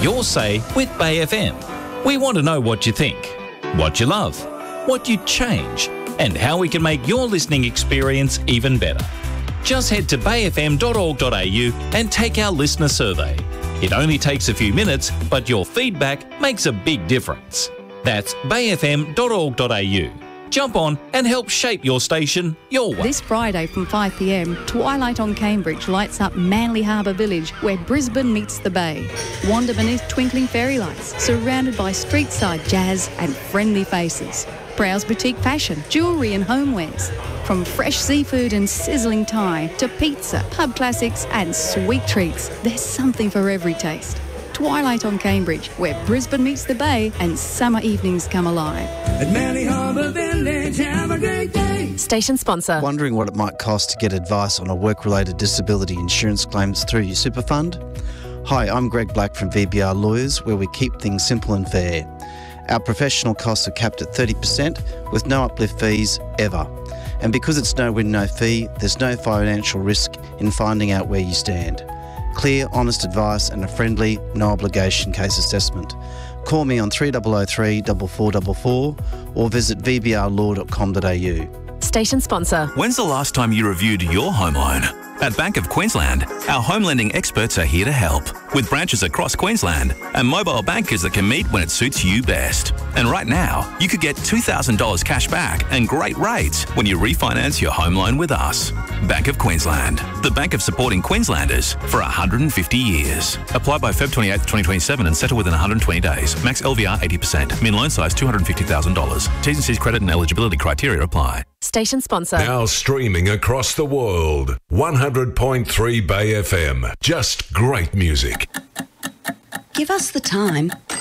your say with Bay FM. We want to know what you think, what you love, what you'd change, and how we can make your listening experience even better. Just head to bayfm.org.au and take our listener survey. It only takes a few minutes, but your feedback makes a big difference. That's bayfm.org.au. Jump on and help shape your station your way. This Friday from 5 p.m, Twilight on Cambridge lights up Manly Harbour Village, where Brisbane meets the Bay. Wander beneath twinkling fairy lights, surrounded by street-side jazz and friendly faces. Browse boutique fashion, jewellery and homewares. From fresh seafood and sizzling Thai to pizza, pub classics and sweet treats, there's something for every taste. Twilight on Cambridge, where Brisbane meets the Bay and summer evenings come alive. At Manly Harbour Village, have a great day. Station sponsor. Wondering what it might cost to get advice on a work-related disability insurance claims through your super fund? Hi, I'm Greg Black from VBR Lawyers, where we keep things simple and fair. Our professional costs are capped at 30% with no uplift fees ever. And because it's no win, no fee, there's no financial risk in finding out where you stand. Clear, honest advice and a friendly, no obligation case assessment. Call me on 3003 4444 or visit vbrlaw.com.au. Station sponsor. When's the last time you reviewed your home loan? At Bank of Queensland, our home lending experts are here to help, with branches across Queensland and mobile bankers that can meet when it suits you best. And right now, you could get $2,000 cash back and great rates when you refinance your home loan with us. Bank of Queensland, the bank of supporting Queenslanders for 150 years. Apply by Feb 28, 2027 and settle within 120 days. Max LVR 80%. Min loan size $250,000. T's and C's credit and eligibility criteria apply. Station sponsor. Now streaming across the world. 100.3 Bay FM. Just great music. Give us the time